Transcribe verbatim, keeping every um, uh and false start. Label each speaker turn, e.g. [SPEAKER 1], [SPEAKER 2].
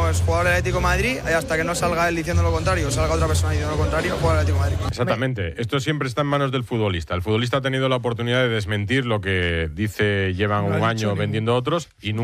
[SPEAKER 1] es jugador del Atlético de Madrid y hasta que no salga él diciendo lo contrario o salga otra persona diciendo lo contrario, jugador del Atlético de Madrid.
[SPEAKER 2] Exactamente. Esto siempre está en manos del futbolista. El futbolista ha tenido la oportunidad de desmentir lo que dice llevan un año vendiendo otros y